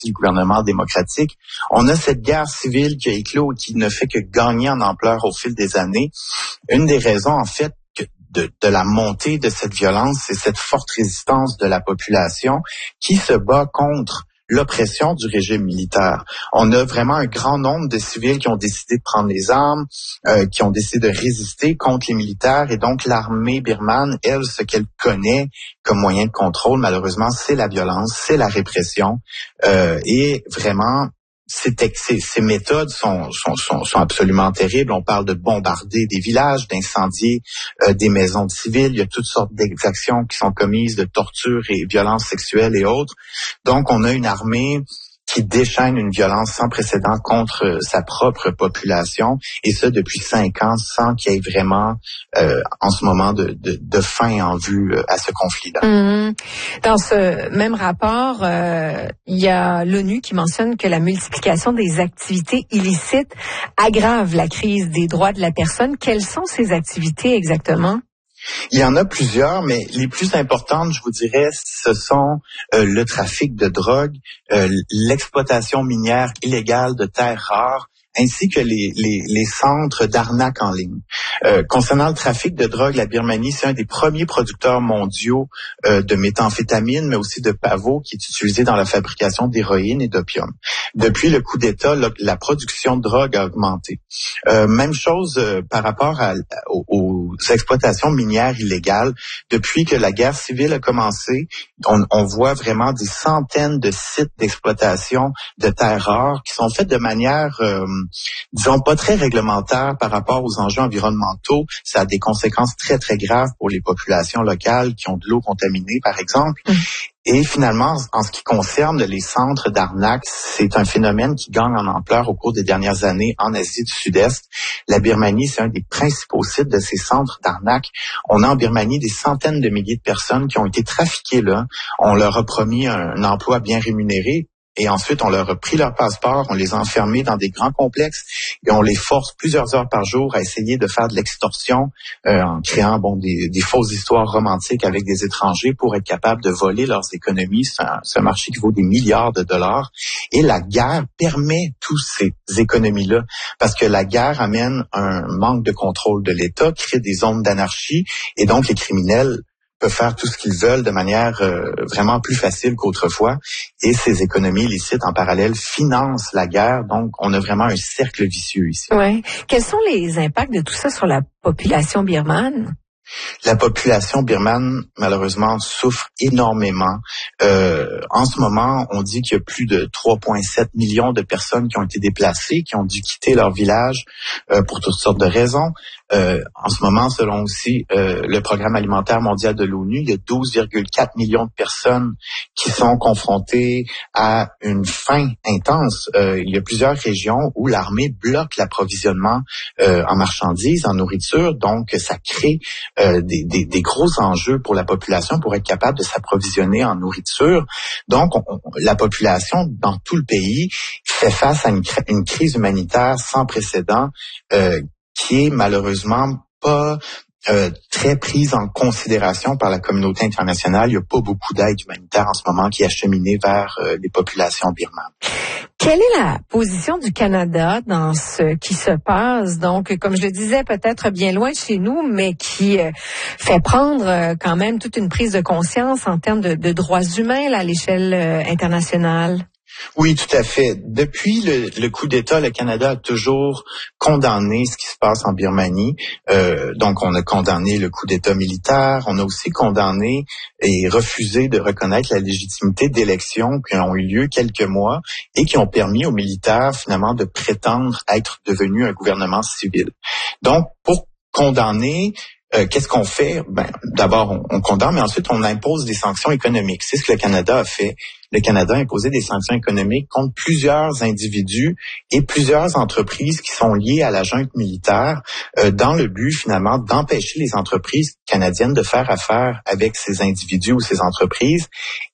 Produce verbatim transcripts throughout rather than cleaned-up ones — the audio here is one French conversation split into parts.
le gouvernement démocratique. On a cette guerre civile qui a éclos et qui ne fait que gagner en ampleur au fil des années. Une des raisons, en fait, que de, de la montée de cette violence, c'est cette forte résistance de la population qui se bat contre l'oppression du régime militaire. On a vraiment un grand nombre de civils qui ont décidé de prendre les armes, euh, qui ont décidé de résister contre les militaires, et donc l'armée birmane, elle, ce qu'elle connaît comme moyen de contrôle, malheureusement, c'est la violence, c'est la répression, euh, et vraiment, Ces, ces, ces méthodes sont, sont, sont, sont absolument terribles. On parle de bombarder des villages, d'incendier euh, des maisons de civils. Il y a toutes sortes d'exactions qui sont commises, de torture et violences sexuelles et autres. Donc, on a une armée qui déchaîne une violence sans précédent contre sa propre population, et ça depuis cinq ans, sans qu'il y ait vraiment, euh, en ce moment, de, de, de fin en vue à ce conflit-là. Mmh. Dans ce même rapport, euh, il y a l'ONU qui mentionne que la multiplication des activités illicites aggrave la crise des droits de la personne. Quelles sont ces activités exactement? Il y en a plusieurs, mais les plus importantes, je vous dirais, ce sont euh, le trafic de drogue, euh, l'exploitation minière illégale de terres rares, ainsi que les, les, les centres d'arnaque en ligne. Euh, concernant le trafic de drogue, la Birmanie, c'est un des premiers producteurs mondiaux euh, de méthamphétamine, mais aussi de pavot, qui est utilisé dans la fabrication d'héroïne et d'opium. Depuis le coup d'État, la, la production de drogue a augmenté. Euh, même chose euh, par rapport à, aux, aux exploitations minières illégales. Depuis que la guerre civile a commencé, on, on voit vraiment des centaines de sites d'exploitation de terres rares qui sont faits de manière... Euh, disons, pas très réglementaire par rapport aux enjeux environnementaux. Ça a des conséquences très, très graves pour les populations locales qui ont de l'eau contaminée, par exemple. Mmh. Et finalement, en ce qui concerne les centres d'arnaque, c'est un phénomène qui gagne en ampleur au cours des dernières années en Asie du Sud-Est. La Birmanie, c'est un des principaux sites de ces centres d'arnaque. On a en Birmanie des centaines de milliers de personnes qui ont été trafiquées là. On leur a promis un, un emploi bien rémunéré. Et ensuite, on leur a pris leur passeport, on les a enfermés dans des grands complexes et on les force plusieurs heures par jour à essayer de faire de l'extorsion euh, en créant bon des, des fausses histoires romantiques avec des étrangers pour être capable de voler leurs économies. C'est un, c'est un marché qui vaut des milliards de dollars. Et la guerre permet toutes ces économies-là parce que la guerre amène un manque de contrôle de l'État, crée des zones d'anarchie et donc les criminels peuvent faire tout ce qu'ils veulent de manière euh, vraiment plus facile qu'autrefois. Et ces économies illicites, en parallèle, financent la guerre. Donc, on a vraiment un cercle vicieux ici. Ouais. Quels sont les impacts de tout ça sur la population birmane? La population birmane, malheureusement, souffre énormément. Euh, en ce moment, on dit qu'il y a plus de trois virgule sept millions de personnes qui ont été déplacées, qui ont dû quitter leur village euh, pour toutes sortes de raisons. Euh, en ce moment, selon aussi euh, le Programme alimentaire mondial de l'ONU, il y a douze virgule quatre millions de personnes qui sont confrontées à une faim intense. Euh, il y a plusieurs régions où l'armée bloque l'approvisionnement euh, en marchandises, en nourriture, donc ça crée euh, des, des, des gros enjeux pour la population pour être capable de s'approvisionner en nourriture. Donc, on, la population dans tout le pays fait face à une, une crise humanitaire sans précédent euh, qui est malheureusement pas euh, très prise en considération par la communauté internationale. Il n'y a pas beaucoup d'aide humanitaire en ce moment qui est acheminée vers euh, les populations birmanes. Quelle est la position du Canada dans ce qui se passe? Donc, comme je le disais, peut-être bien loin de chez nous, mais qui euh, fait prendre euh, quand même toute une prise de conscience en termes de, de droits humains là, à l'échelle euh, internationale. Oui, tout à fait. Depuis le, le coup d'État, le Canada a toujours condamné ce qui se passe en Birmanie. Euh, donc, on a condamné le coup d'État militaire. On a aussi condamné et refusé de reconnaître la légitimité d'élections qui ont eu lieu quelques mois et qui ont permis aux militaires, finalement, de prétendre être devenus un gouvernement civil. Donc, pour condamner... Euh, qu'est-ce qu'on fait? Ben, d'abord, on, on condamne, mais ensuite, on impose des sanctions économiques. C'est ce que le Canada a fait. Le Canada a imposé des sanctions économiques contre plusieurs individus et plusieurs entreprises qui sont liées à la junte militaire euh, dans le but, finalement, d'empêcher les entreprises canadiennes de faire affaire avec ces individus ou ces entreprises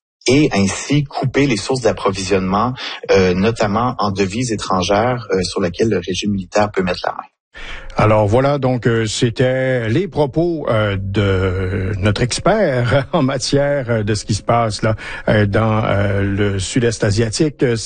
et ainsi couper les sources d'approvisionnement, euh, notamment en devises étrangères, euh, sur lesquelles le régime militaire peut mettre la main. Alors voilà, donc euh, c'était les propos euh, de notre expert en matière de ce qui se passe là euh, dans euh, le sud-est asiatique.